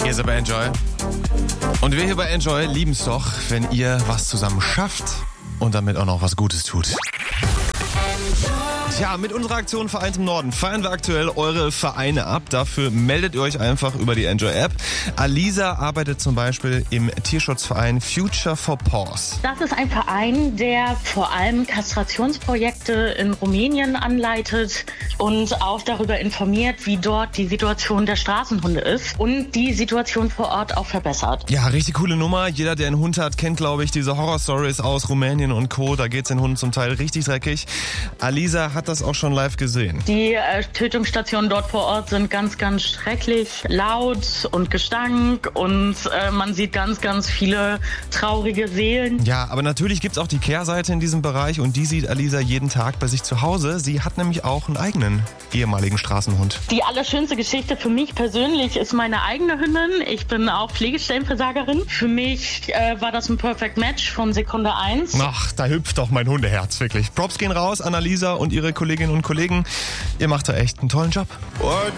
Hier ist aber Enjoy. Und wir hier bei Enjoy lieben es doch, wenn ihr was zusammen schafft und damit auch noch was Gutes tut. Tja, mit unserer Aktion Vereint im Norden feiern wir aktuell eure Vereine ab. Dafür meldet ihr euch einfach über die Enjoy-App. Alisa arbeitet zum Beispiel im Tierschutzverein Future for Paws. Das ist ein Verein, der vor allem Kastrationsprojekte in Rumänien anleitet und auch darüber informiert, wie dort die Situation der Straßenhunde ist und die Situation vor Ort auch verbessert. Ja, richtig coole Nummer. Jeder, der einen Hund hat, kennt, glaube ich, diese Horror-Stories aus Rumänien und Co. Da geht's den Hunden zum Teil richtig dreckig. Alisa hat das auch schon live gesehen. Die Tötungsstationen dort vor Ort sind ganz, ganz schrecklich laut und Gestank und man sieht ganz, ganz viele traurige Seelen. Ja, aber natürlich gibt's auch die Kehrseite in diesem Bereich und die sieht Alisa jeden Tag bei sich zu Hause. Sie hat nämlich auch einen eigenen ehemaligen Straßenhund. Die allerschönste Geschichte für mich persönlich ist meine eigene Hündin. Ich bin auch Pflegestellenversagerin. Für mich war das ein Perfect Match von Sekunde 1. Ach, da hüpft doch mein Hundeherz, wirklich. Props gehen raus an Alisa und ihre Kolleginnen und Kollegen. Ihr macht da echt einen tollen Job. Und